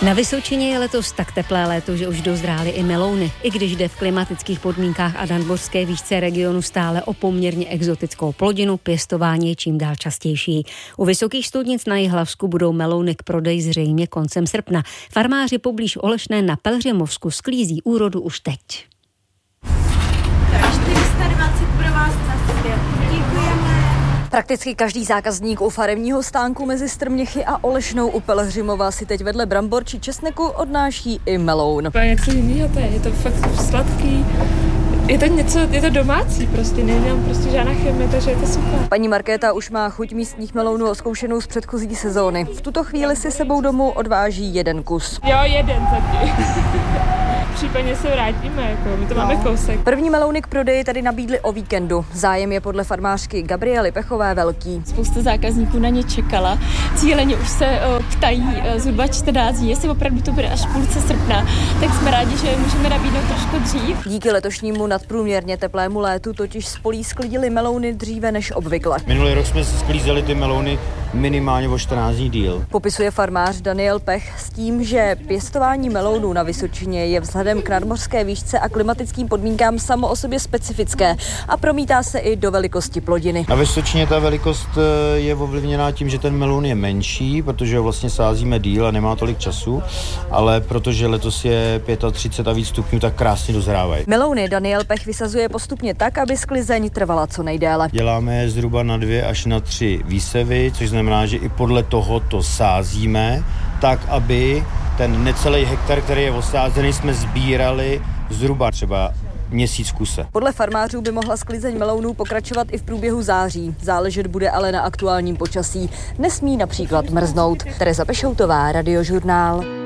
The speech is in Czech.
Na Vysočině je letos tak teplé léto, že už dozrály i melouny. I když jde v klimatických podmínkách a nadmořské výšce regionu stále o poměrně exotickou plodinu, pěstování je čím dál častější. U vysokých studnic na Jihlavsku budou melouny k prodeji zřejmě koncem srpna. Farmáři poblíž Olešné na Pelhřimovsku sklízí úrodu už teď. 420 pro vás na svět. Děkujeme. Prakticky každý zákazník u farevního stánku mezi Strměchy a Olešnou u Pelhřimova si teď vedle brambor či česneku odnáší i meloun. To je něco jiného, je to fakt sladký. Je to domácí, prostě nedělám prostě žádná chemie, takže je to super. Paní Markéta už má chuť místních melounů oskoušenou z předchozí sezóny. V tuto chvíli si sebou domů odváží jeden kus. Jo, jeden zatím. Případně se vrátíme, my to máme kousek. První melouny k prodeji tady nabídli o víkendu. Zájem je podle farmářky Gabriely Pechové velký. Spousta zákazníků na ně čekala. Cíleně už se ptají zhruba 14 dní, jestli opravdu to bude až půlce srpna. Tak jsme rádi, že můžeme nabídnout trošku dřív. Díky letošnímu nadprůměrně teplému létu totiž z polí sklidili melouny dříve než obvykle. Minulý rok jsme sklízeli ty melouny minimálně o 14 dní díl. Popisuje farmář Daniel Pech s tím, že pěstování melounů na Vysočině je vzhledem k nadmořské výšce a klimatickým podmínkám samo o sobě specifické a promítá se i do velikosti plodiny. Na Vysočině ta velikost je ovlivněná tím, že ten meloun je menší, protože ho vlastně sázíme díl a nemá tolik času, ale protože letos je 35 a víc stupňů, tak krásně dozrávají. Melouny Daniel Pech vysazuje postupně tak, aby sklizeň trvala co nejdéle. Děláme zhruba na 2 až na 3 výsevy, což znamená, že i podle toho to sázíme, tak aby ten necelý hektar, který je osázený, jsme sbírali zhruba třeba měsíc kuse. Podle farmářů by mohla sklizeň melounů pokračovat i v průběhu září. Záležet bude ale na aktuálním počasí. Nesmí například mrznout. Tereza Pešoutová, Radiožurnál.